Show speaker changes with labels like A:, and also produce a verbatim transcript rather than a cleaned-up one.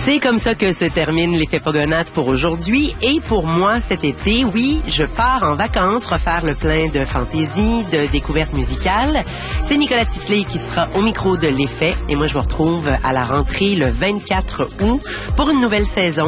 A: C'est comme ça que se termine l'effet Pogonate pour aujourd'hui et pour moi cet été. Oui, je pars en vacances refaire le plein de fantaisie, de découvertes musicales. C'est Nicolas Tifflet qui sera au micro de l'effet et moi je vous retrouve à la rentrée le vingt-quatre août pour une nouvelle saison.